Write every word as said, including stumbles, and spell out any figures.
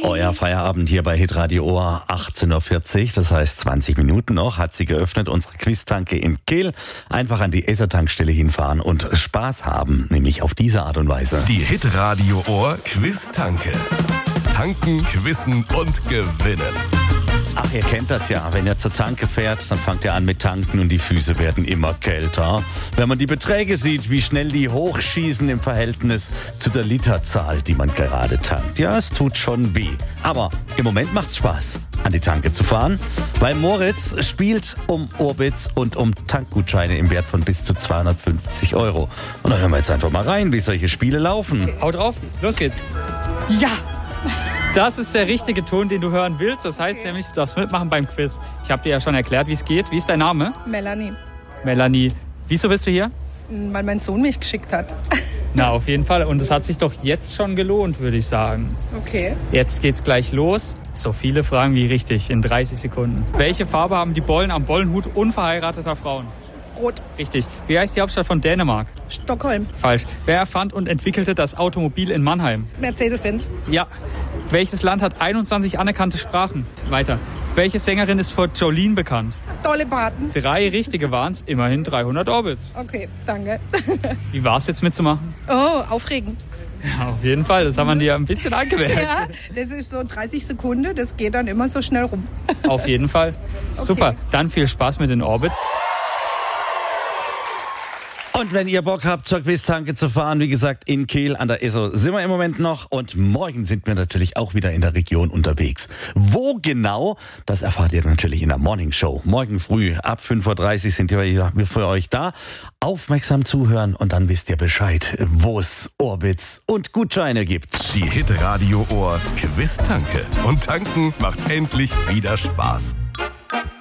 Euer Feierabend hier bei Hitradio Ohr, achtzehn Uhr vierzig, das heißt zwanzig Minuten noch, hat sie geöffnet, unsere Quiztanke in Kehl. Einfach an die Esso-Tankstelle hinfahren und Spaß haben, nämlich auf diese Art und Weise. Die Hitradio Ohr Quiztanke. Tanken, quizzen und gewinnen. Ach, ihr kennt das ja, wenn ihr zur Tanke fährt, dann fangt ihr an mit Tanken und die Füße werden immer kälter. Wenn man die Beträge sieht, wie schnell die hochschießen im Verhältnis zu der Literzahl, die man gerade tankt. Ja, es tut schon weh. Aber im Moment macht's Spaß, an die Tanke zu fahren, weil Moritz spielt um Orbits und um Tankgutscheine im Wert von bis zu zweihundertfünfzig Euro. Und da hören wir jetzt einfach mal rein, wie solche Spiele laufen. Hau drauf, los geht's. Ja! Das ist der richtige Ton, den du hören willst. Das heißt nämlich, du darfst mitmachen beim Quiz. Ich habe dir ja schon erklärt, wie es geht. Wie ist dein Name? Melanie. Melanie. Wieso bist du hier? Weil mein Sohn mich geschickt hat. Na, auf jeden Fall. Und es hat sich doch jetzt schon gelohnt, würde ich sagen. Okay. Jetzt geht's gleich los. So viele Fragen wie richtig in dreißig Sekunden. Welche Farbe haben die Bollen am Bollenhut unverheirateter Frauen? Rot. Richtig. Wie heißt die Hauptstadt von Dänemark? Stockholm. Falsch. Wer erfand und entwickelte das Automobil in Mannheim? Mercedes-Benz. Ja. Welches Land hat einundzwanzig anerkannte Sprachen? Weiter. Welche Sängerin ist vor Jolene bekannt? Tolle Paten. Drei richtige waren's, immerhin dreihundert Orbits. Okay, danke. Wie war's jetzt mitzumachen? Oh, aufregend. Ja, auf jeden Fall. Das haben wir dir ein bisschen angewählt. Ja, das ist so dreißig Sekunden, das geht dann immer so schnell rum. Auf jeden Fall. Super. Okay. Dann viel Spaß mit den Orbits. Und wenn ihr Bock habt, zur Quiztanke zu fahren, wie gesagt, in Kehl an der Esso sind wir im Moment noch. Und morgen sind wir natürlich auch wieder in der Region unterwegs. Wo genau, das erfahrt ihr natürlich in der Morning Show. Morgen früh ab fünf Uhr dreißig sind wir für euch da. Aufmerksam zuhören und dann wisst ihr Bescheid, wo es Orbits und Gutscheine gibt. Die Hitradio Ohr Quiztanke. Und tanken macht endlich wieder Spaß.